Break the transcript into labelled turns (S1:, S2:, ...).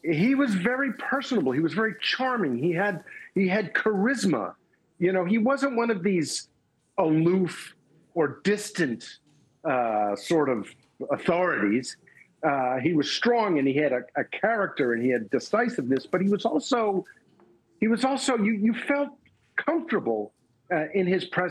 S1: He was very personable. He was very charming. He had charisma. He wasn't one of these aloof or distant sort of authorities. He was strong and he had a character and he had decisiveness, but he was also you felt comfortable in his presence.